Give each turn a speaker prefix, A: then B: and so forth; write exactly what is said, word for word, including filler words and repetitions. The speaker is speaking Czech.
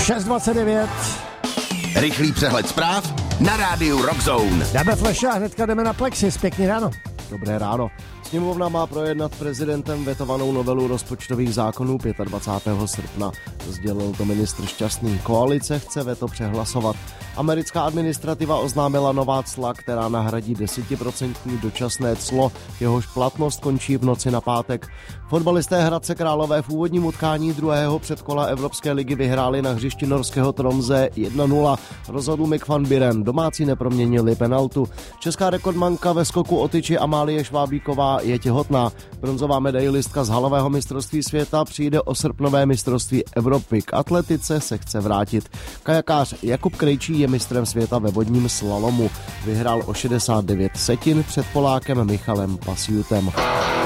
A: šest dvacet devět.
B: Rychlý přehled zpráv na rádiu Rockzone.
A: Dáme flash a hnedka jdeme na Plexis. Pěkný ráno.
C: Dobré ráno. Sněmovna má projednat prezidentem vetovanou novelu rozpočtových zákonů dvacátého pátého srpna. Sdělil to ministr Šťastný. Koalice chce veto přehlasovat. Americká administrativa oznámila nová cla, která nahradí desetiprocentní dočasné clo, jehož platnost končí v noci na pátek. Fotbalisté Hradce Králové v úvodním utkání druhého předkola Evropské ligy vyhráli na hřišti norského Tromsø jedna nula. Rozhodl Mick van Buren, domácí neproměnili penaltu. Česká rekordmanka ve skoku o tyči Amálie Švábíková je těhotná. Bronzová medailistka z halového mistrovství světa přijde o srpnové mistrovství Evropy. K atletice se chce vrátit. Kajakář Jakub Krejčí je mistrem světa ve vodním slalomu. Vyhrál o šedesát devět setin před Polákem Michalem Pasiutem.